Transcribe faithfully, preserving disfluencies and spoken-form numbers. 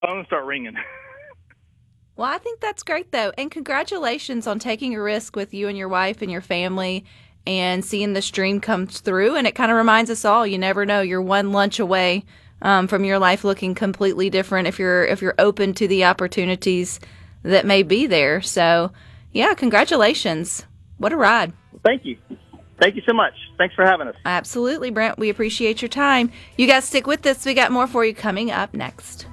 Phones start ringing. Well, I think that's great, though. And congratulations on taking a risk with you and your wife and your family and seeing this dream come through. And it kind of reminds us all, you never know, you're one lunch away um, from your life looking completely different if you're if you're open to the opportunities that may be there. So, yeah, congratulations. What a ride. Thank you. Thank you so much. Thanks for having us. Absolutely, Brent. We appreciate your time. You guys stick with us. We got more for you coming up next.